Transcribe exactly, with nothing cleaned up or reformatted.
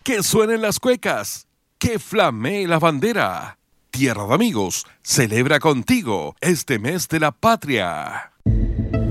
Que suenen las cuecas, que flamee la bandera. Tierra de Amigos celebra contigo este mes de la patria.